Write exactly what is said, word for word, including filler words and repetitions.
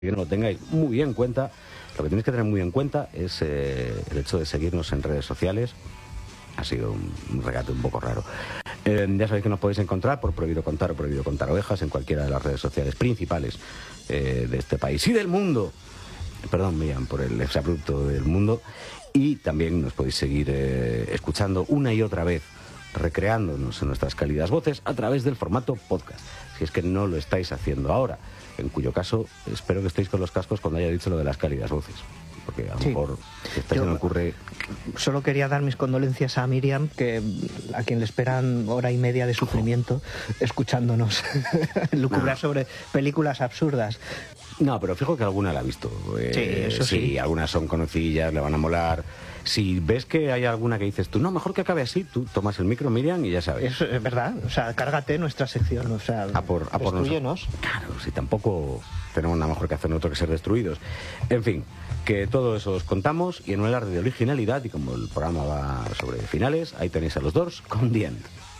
que no lo tengáis muy en cuenta. Lo que tenéis que tener muy en cuenta es eh, el hecho de seguirnos en redes sociales. Ha sido un, un regate un poco raro. Eh, ya sabéis que nos podéis encontrar por Prohibido Contar o Prohibido Contar Ovejas en cualquiera de las redes sociales principales eh, de este país y del mundo. Perdón, Miriam, por el exabrupto del mundo. Y también nos podéis seguir eh, escuchando una y otra vez, recreándonos en nuestras cálidas voces a través del formato podcast. Si es que no lo estáis haciendo ahora, en cuyo caso espero que estéis con los cascos cuando haya dicho lo de las cálidas voces, porque a lo Sí. mejor esta se me ocurre. Solo quería dar mis condolencias a Miriam, que a quien le esperan hora y media de sufrimiento escuchándonos lucubrar No. sobre películas absurdas. No, pero fijo que alguna la ha visto. Eh, Sí, eso sí. Algunas son conocidas, le van a molar. Si ves que hay alguna que dices tú, no, mejor que acabe así, tú tomas el micro, Miriam, y ya sabes. Eso es verdad, o sea, cárgate nuestra sección, o sea, A por, a por destrúyenos. nosotros. Claro, si tampoco tenemos nada mejor que hacer nosotros que ser destruidos. En fin, que todo eso os contamos, y en un alarde de originalidad, y como el programa va sobre finales, ahí tenéis a los Doors con The End.